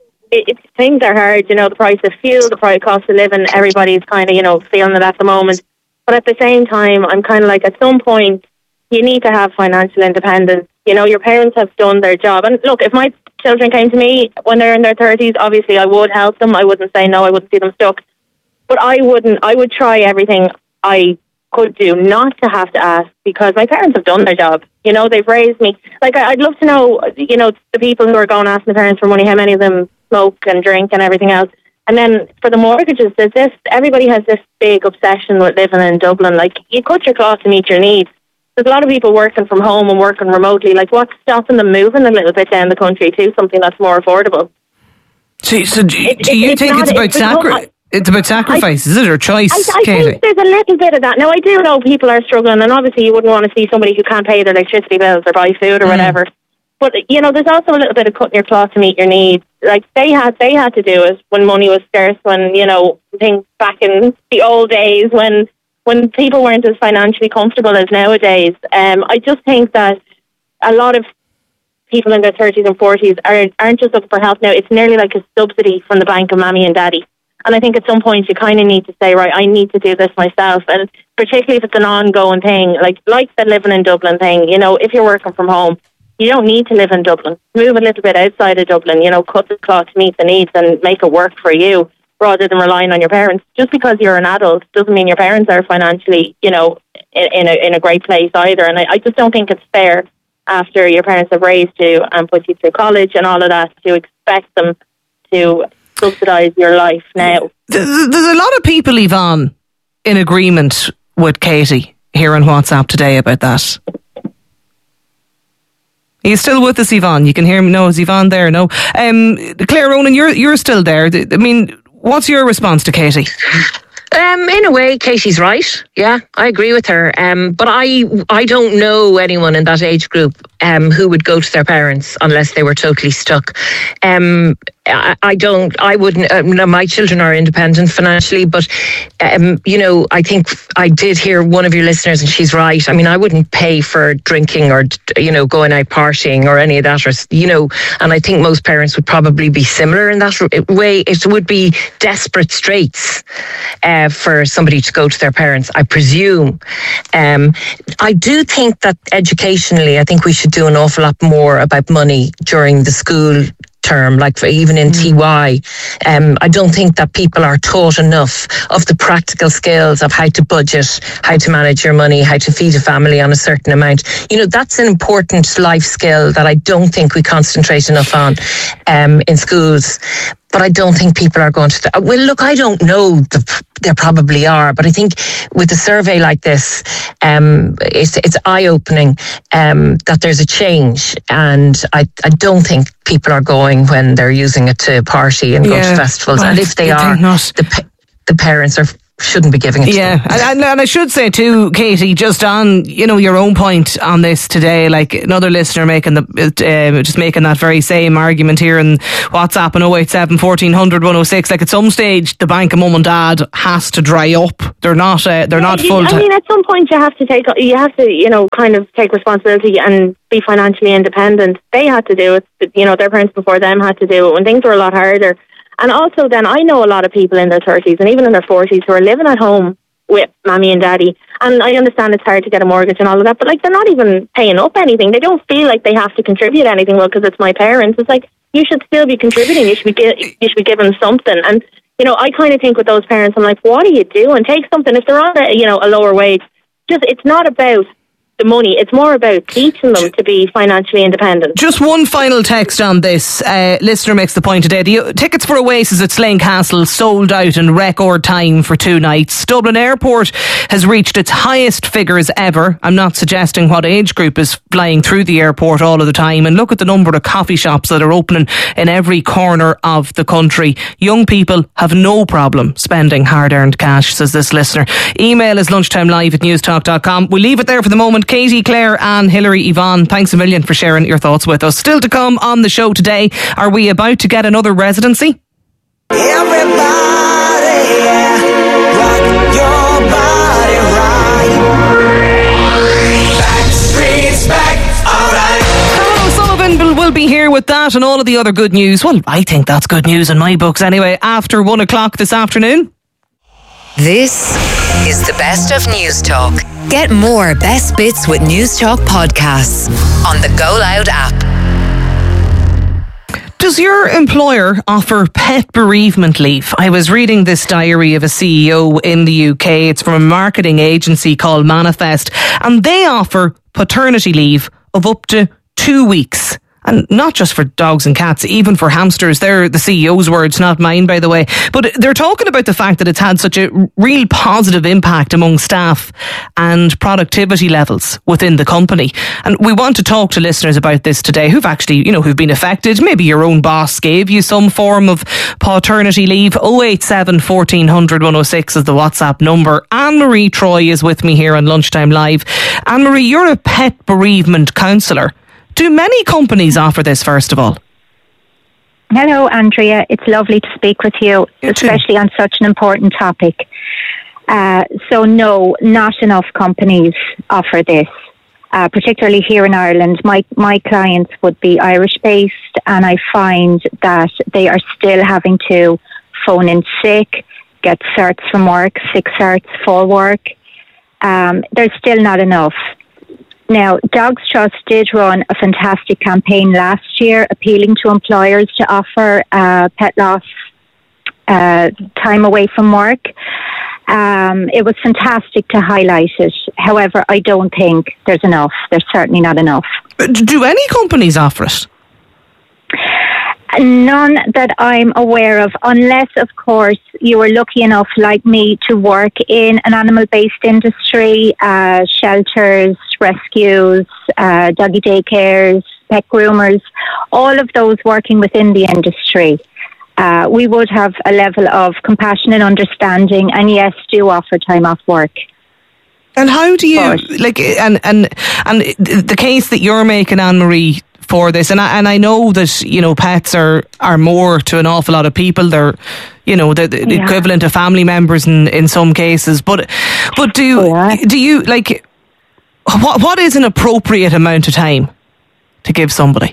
things are hard. The price of fuel, the price cost of living, everybody's kind of, feeling it at the moment. But at the same time, I'm kind of like, at some point, you need to have financial independence. Your parents have done their job. And look, if my children came to me when they're in their 30s, obviously I would help them. I wouldn't say no, I wouldn't see them stuck. But I would try everything I could do not to have to ask, because my parents have done their job. They've raised me. Like, I'd love to know, the people who are going to ask my parents for money, how many of them smoke and drink and everything else. And then for the mortgages, everybody has this big obsession with living in Dublin. Like, you cut your cloth to meet your needs. There's a lot of people working from home and working remotely. Like, what's stopping them moving a little bit down the country to something that's more affordable? So do you think it's about sacrifice? It's about sacrifice, is it, or choice, I Katie? think there's a little bit of that. Now, I do know people are struggling, and obviously you wouldn't want to see somebody who can't pay their electricity bills or buy food or whatever. But, there's also a little bit of cutting your cloth to meet your needs. Like, they had to do it when money was scarce, when, things back in the old days when people weren't as financially comfortable as nowadays. I just think that a lot of people in their 30s and 40s aren't just looking for help now. It's nearly like a subsidy from the bank of mommy and daddy. And I think at some point you kind of need to say, right, I need to do this myself. And particularly if it's an ongoing thing, like the living in Dublin thing, if you're working from home, you don't need to live in Dublin. Move a little bit outside of Dublin, cut the cloth to meet the needs and make it work for you rather than relying on your parents. Just because you're an adult doesn't mean your parents are financially, in a great place either. And I just don't think it's fair after your parents have raised you and put you through college and all of that to expect them to subsidise your life now. There's a lot of people, Yvonne, in agreement with Katie here on WhatsApp today about that. Are you still with us, Yvonne? You can hear me? No, is Yvonne there? No. Claire Ronan, you're still there. I mean, what's your response to Katie? In a way, Katie's right. Yeah, I agree with her. But I don't know anyone in that age group who would go to their parents unless they were totally stuck. I wouldn't, my children are independent financially, but, I think I did hear one of your listeners and she's right. I mean, I wouldn't pay for drinking or, going out partying or any of that, and I think most parents would probably be similar in that way. It would be desperate straits for somebody to go to their parents, I presume. I do think that educationally, I think we should do an awful lot more about money during the school term, like even in TY. I don't think that people are taught enough of the practical skills of how to budget, how to manage your money, how to feed a family on a certain amount. That's an important life skill that I don't think we concentrate enough on in schools. But I don't think people are going to... Well, look, I don't know. There probably are. But I think with a survey like this, it's eye-opening that there's a change. And I don't think people are going when they're using it to party and go to festivals. Well, and if they are, the parents shouldn't be giving it to them. And I should say too, Katie, just on your own point on this today, like another listener making just making that very same argument here in WhatsApp and 087 1400 106. Like at some stage, the bank of mum and dad has to dry up. They're not full time. I mean, at some point you have to kind of take responsibility and be financially independent. They had to do it. Their parents before them had to do it when things were a lot harder. And also then I know a lot of people in their 30s and even in their 40s who are living at home with mommy and daddy. And I understand it's hard to get a mortgage and all of that, but like they're not even paying up anything. They don't feel like they have to contribute anything. Well, because it's my parents. It's like, you should still be contributing. You should be given something. And, I kind of think with those parents, I'm like, what are you doing? Take something. If they're on a lower wage, it's not about the money. It's more about teaching them to be financially independent. Just one final text on this. Listener makes the point today. The tickets for Oasis at Slane Castle sold out in record time for 2 nights. Dublin Airport has reached its highest figures ever. I'm not suggesting what age group is flying through the airport all of the time. And look at the number of coffee shops that are opening in every corner of the country. Young people have no problem spending hard-earned cash, says this listener. Email is lunchtimelive@newstalk.com. We'll leave it there for the moment. Katie, Claire, Anne, Hilary, Yvonne, thanks a million for sharing your thoughts with us. Still to come on the show today, are we about to get another residency? Everybody, rock your body right. Backstreet's back, alright. Carl Sullivan will be here with that and all of the other good news. Well, I think that's good news in my books anyway, after 1 o'clock this afternoon. This is the best of News Talk. Get more best bits with News Talk podcasts on the Go Loud app. Does your employer offer pet bereavement leave? I was reading this diary of a CEO in the UK. It's from a marketing agency called Manifest, and they offer paternity leave of up to 2 weeks. And not just for dogs and cats, even for hamsters. They're the CEO's words, not mine, by the way. But they're talking about the fact that it's had such a real positive impact among staff and productivity levels within the company. And we want to talk to listeners about this today who've actually, who've been affected. Maybe your own boss gave you some form of paternity leave. 087 1400 106 is the WhatsApp number. Anne-Marie Troy is with me here on Lunchtime Live. Anne-Marie, you're a pet bereavement counsellor. Do many companies offer this, first of all? Hello, Andrea. It's lovely to speak with you, especially on such an important topic. So no, not enough companies offer this, particularly here in Ireland. My clients would be Irish-based, and I find that they are still having to phone in sick, get certs from work, sick certs for work. There's still not enough. Now, Dogs Trust did run a fantastic campaign last year appealing to employers to offer pet loss time away from work. It was fantastic to highlight it. However, I don't think there's enough. There's certainly not enough. Do any companies offer it? None that I'm aware of, unless, of course, you are lucky enough, like me, to work in an animal-based industry, shelters, rescues, doggy daycares, pet groomers, all of those working within the industry. We would have a level of compassion and understanding, and yes, do offer time off work. And how do you, and the case that you're making, Anne-Marie, for this, and I know that pets are more to an awful lot of people. They're the equivalent of family members in some cases. But do you like what is an appropriate amount of time to give somebody?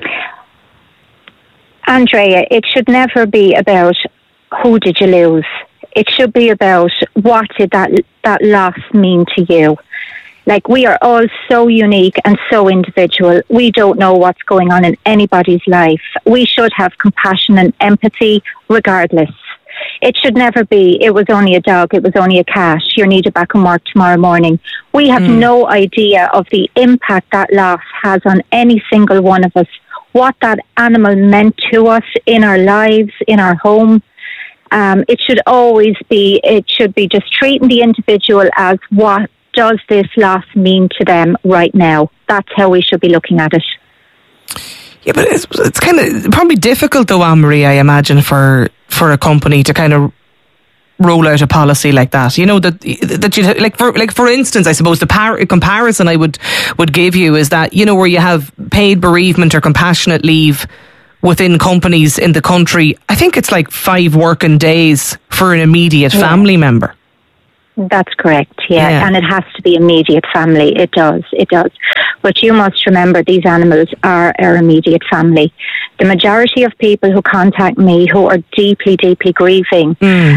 Andrea, it should never be about who did you lose. It should be about what did that loss mean to you. Like, we are all so unique and so individual. We don't know what's going on in anybody's life. We should have compassion and empathy regardless. It should never be, it was only a dog, it was only a cat, you're needed back on work tomorrow morning. We have no idea of the impact that loss has on any single one of us what that animal meant to us in our lives, in our home. It should be just treating the individual as what does this loss mean to them right now. That's how we should be looking at it. Yeah, but it's kind of probably difficult though, Anne-Marie, I imagine, for a company to kind of roll out a policy like that. You know, that you for instance, I suppose the comparison I would give you is that, you know, where you have paid bereavement or compassionate leave within companies in the country, I think it's like 5 working days for an immediate family member. That's correct, yeah. And it has to be immediate family. It does. But you must remember, these animals are our immediate family. The majority of people who contact me who are deeply, deeply grieving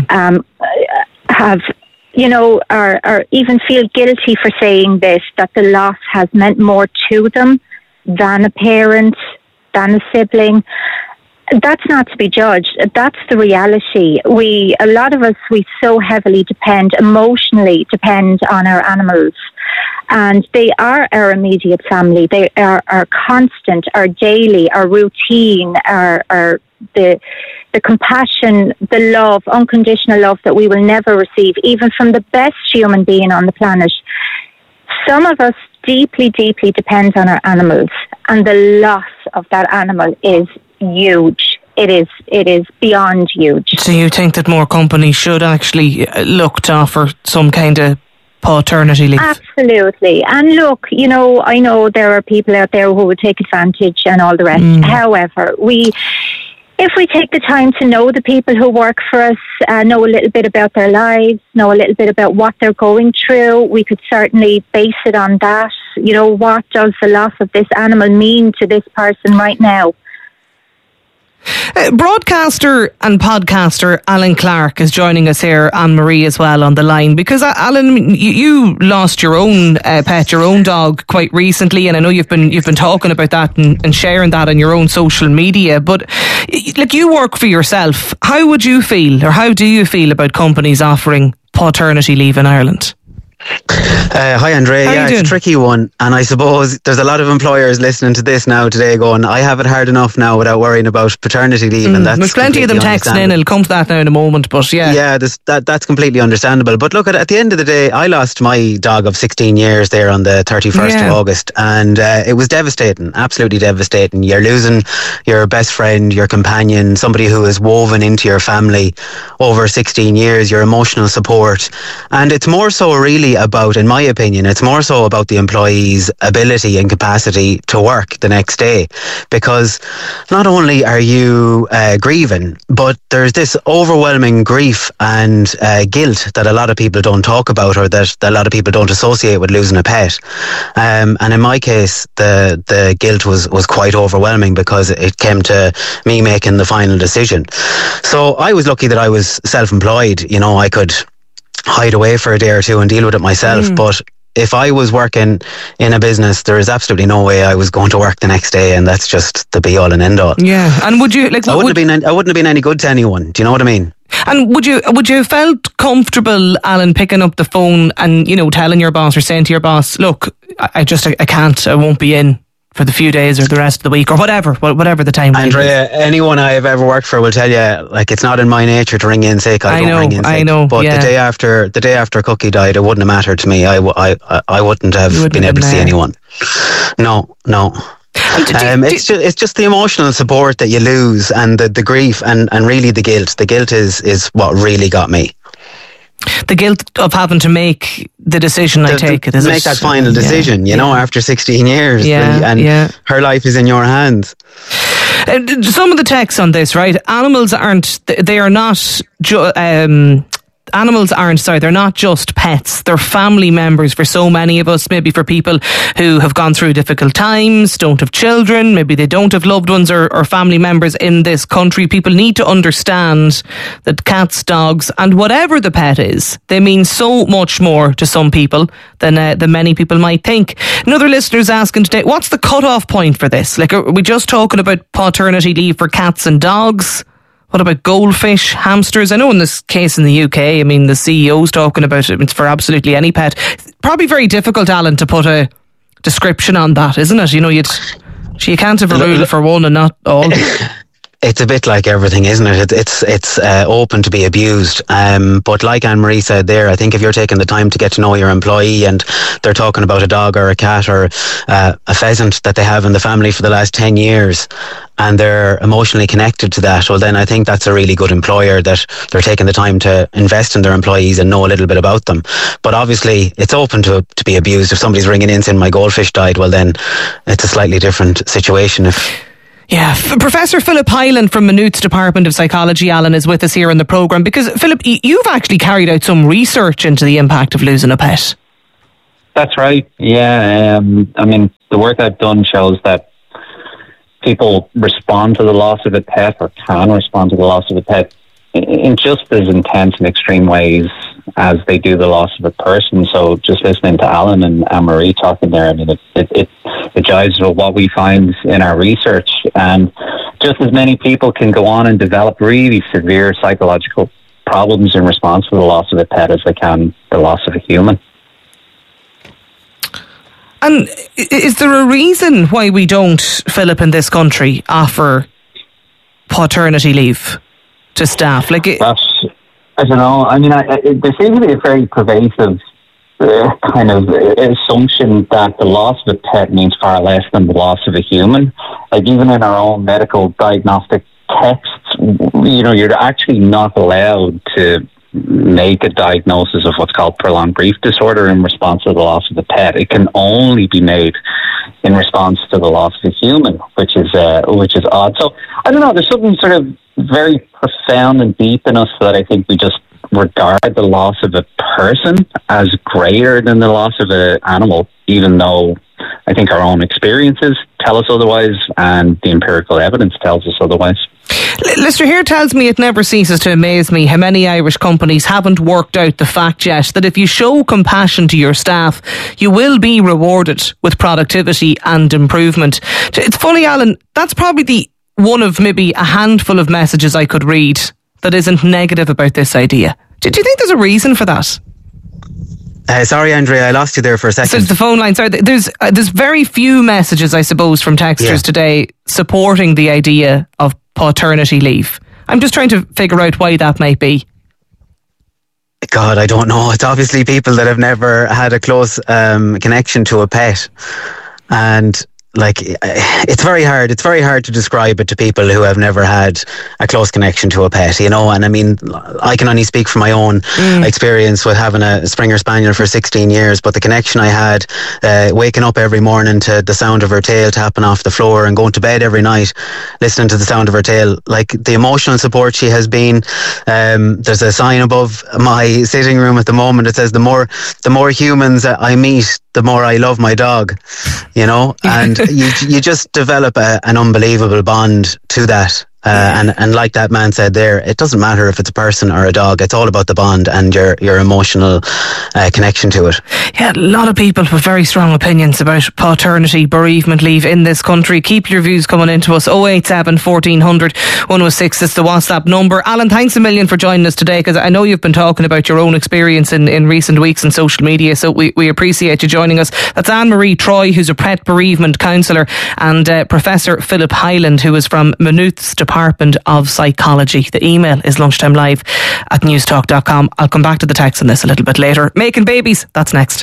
have, you know, are even feel guilty for saying this, that the loss has meant more to them than a parent, than a sibling. That's not to be judged. That's the reality. A lot of us, we so heavily emotionally depend on our animals. And they are our immediate family. They are our constant, our daily, our routine, the compassion, the love, unconditional love that we will never receive, even from the best human being on the planet. Some of us deeply, deeply depend on our animals, and the loss of that animal is huge. It is beyond huge. So you think that more companies should actually look to offer some kind of paternity leave? Absolutely. And look, you know, I know there are people out there who would take advantage and all the rest. However, if we take the time to know the people who work for us, know a little bit about their lives, know a little bit about what they're going through, we could certainly base it on that. You know, what does the loss of this animal mean to this person right now? Broadcaster and podcaster Alan Clark is joining us here, Anne-Marie as well on the line, because Alan, you lost your own pet, your own dog quite recently, and I know you've been talking about that and sharing that on your own social media, but like, you work for yourself. How would you feel, or how do you feel about companies offering paternity leave in Ireland? Hi Andrea, it's a tricky one, and I suppose there's a lot of employers listening to this now today going, I have it hard enough now without worrying about paternity leave, and that's there's plenty of them texting in. It'll come to that now in a moment, but that's completely understandable. But look, at the end of the day, I lost my dog of 16 years there on the 31st of August, and it was devastating, absolutely devastating. You're losing your best friend, your companion, somebody who is woven into your family over 16 years, your emotional support, and it's more so really about, in my opinion, it's more so about the employee's ability and capacity to work the next day, because not only are you grieving, but there's this overwhelming grief and guilt that a lot of people don't talk about, or that a lot of people don't associate with losing a pet, and in my case the guilt was quite overwhelming, because it came to me making the final decision. So I was lucky that I was self-employed. You know, I could hide away for a day or two and deal with it myself, but if I was working in a business, there is absolutely no way I was going to work the next day, and that's just the be all and end all. Yeah, and would you I wouldn't have been any good to anyone. Do you know what I mean? And would you have felt comfortable, Alan, picking up the phone and, you know, telling your boss or saying to your boss, look, I won't be in for the few days or the rest of the week, or whatever the time. Andrea, anyone I've ever worked for will tell you, like, it's not in my nature to ring in sick. I don't ring in sick. I know. But the day after Cookie died, it wouldn't have mattered to me. I wouldn't have been able to see anyone. No. It's just the emotional support that you lose, and the grief, and really the guilt. The guilt is what really got me. The guilt of having to make the decision I take. Make that final decision, you know, after 16 years. Her life is in your hands. Some of the texts on this, right? Animals aren't they're not just pets, they're family members for so many of us. Maybe for people who have gone through difficult times, don't have children, maybe they don't have loved ones or family members in this country. People need to understand that cats, dogs, and whatever the pet is, they mean so much more to some people than many people might think. Another listener's asking today, what's the cut-off point for this? Like, are we just talking about paternity leave for cats and dogs? What about goldfish, hamsters? I know in this case in the UK, I mean, the CEO's talking about it. It's for absolutely any pet. Probably very difficult, Alan, to put a description on that, isn't it? You know, So you can't have a rule for one and not all. It's a bit like everything, isn't it? It's open to be abused. But like Anne-Marie said there, I think if you're taking the time to get to know your employee and they're talking about a dog or a cat or a pheasant that they have in the family for the last 10 years and they're emotionally connected to that, well then I think that's a really good employer, that they're taking the time to invest in their employees and know a little bit about them. But obviously it's open to be abused. If somebody's ringing in saying my goldfish died, well then it's a slightly different situation. Yeah, Professor Philip Hyland from Maynooth's Department of Psychology, Alan, is with us here in the programme because, Philip, you've actually carried out some research into the impact of losing a pet. That's right, yeah. I mean, the work I've done shows that people respond to the loss of a pet or can respond to the loss of a pet in just as intense and extreme ways as they do the loss of a person. So just listening to Alan and Anne-Marie talking there, I mean, it jives with what we find in our research. And just as many people can go on and develop really severe psychological problems in response to the loss of a pet as they can the loss of a human. And is there a reason why we don't, Philip, in this country, offer paternity leave to staff? I don't know. I mean, there seems to be a very pervasive kind of assumption that the loss of a pet means far less than the loss of a human. Like even in our own medical diagnostic texts, you're actually not allowed to make a diagnosis of what's called prolonged grief disorder in response to the loss of a pet. It can only be made in response to the loss of a human, which is odd. So I don't know. There's something sort of very profound and deep in us that I think we just regard the loss of a person as greater than the loss of an animal, even though I think our own experiences tell us otherwise and the empirical evidence tells us otherwise. Listener here tells me it never ceases to amaze me how many Irish companies haven't worked out the fact yet that if you show compassion to your staff, you will be rewarded with productivity and improvement. It's funny, Alan, that's probably one of maybe a handful of messages I could read that isn't negative about this idea. Do you think there's a reason for that? Sorry, Andrea, I lost you there for a second. So the phone line. Sorry, there's very few messages, I suppose, from texters today supporting the idea of paternity leave. I'm just trying to figure out why that might be. God, I don't know. It's obviously people that have never had a close connection to a pet, and it's very hard. It's very hard to describe it to people who have never had a close connection to a pet, And I mean, I can only speak from my own experience with having a Springer Spaniel for 16 years. But the connection I had, waking up every morning to the sound of her tail tapping off the floor and going to bed every night, listening to the sound of her tail, the emotional support she has been. There's a sign above my sitting room at the moment. It says, the more humans I meet, the more I love my dog, and you just develop an unbelievable bond to that. And like that man said there, it doesn't matter if it's a person or a dog. It's all about the bond and your emotional connection to it. Yeah, a lot of people have very strong opinions about paternity bereavement leave in this country. Keep your views coming into us. 087 1400 106 is the WhatsApp number. Alan, thanks a million for joining us today, because I know you've been talking about your own experience in recent weeks on social media, so we appreciate you joining us. That's Anne-Marie Troy, who's a pet bereavement counsellor, and Professor Philip Hyland, who is from Maynooth's Department of Psychology. The email is lunchtimelive@newstalk.com. I'll come back to the text on this a little bit later. Making babies, that's next.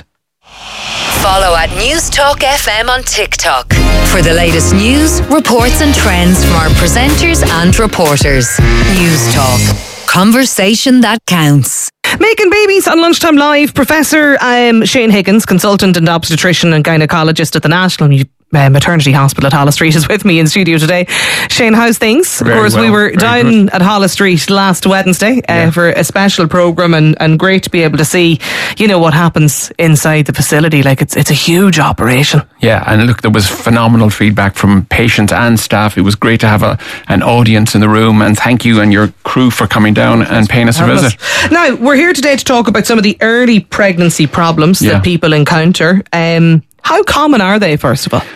Follow at Newstalk FM on TikTok for the latest news, reports and trends from our presenters and reporters. Newstalk. Conversation that counts. Making babies on Lunchtime Live. Professor Shane Higgins, consultant and obstetrician and gynaecologist at the National Maternity Hospital at Holles Street, is with me in studio today. Shane, how's things? Of course, we were down at Holles Street last Wednesday for a special programme, and great to be able to see, what happens inside the facility. It's a huge operation. Yeah, and look, there was phenomenal feedback from patients and staff. It was great to have an audience in the room, and thank you and your crew for coming down and paying us a visit. Now, we're here today to talk about some of the early pregnancy problems that people encounter. How common are they, first of all?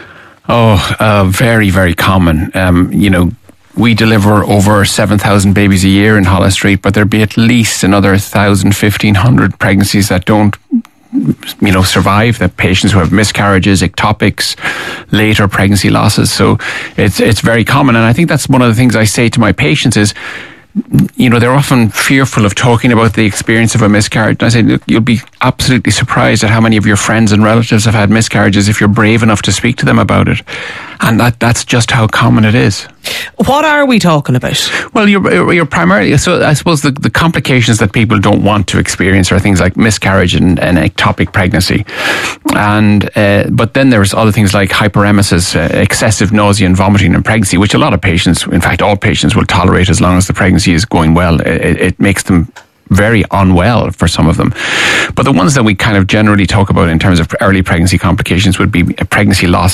Very, very common. We deliver over 7,000 babies a year in Holles Street, but there'd be at least another 1,000, 1,500 pregnancies that don't survive. The patients who have miscarriages, ectopics, later pregnancy losses. So it's very common, and I think that's one of the things I say to my patients is, they're often fearful of talking about the experience of a miscarriage. And I say, look, you'll be absolutely surprised at how many of your friends and relatives have had miscarriages if you're brave enough to speak to them about it. And that's just how common it is. What are we talking about? Well, you're primarily, so I suppose the complications that people don't want to experience are things like miscarriage and ectopic pregnancy. And but then there's other things like hyperemesis, excessive nausea and vomiting in pregnancy, which a lot of patients, in fact all patients, will tolerate as long as the pregnancy is going well. It makes them very unwell for some of them. But the ones that we kind of generally talk about in terms of early pregnancy complications would be pregnancy loss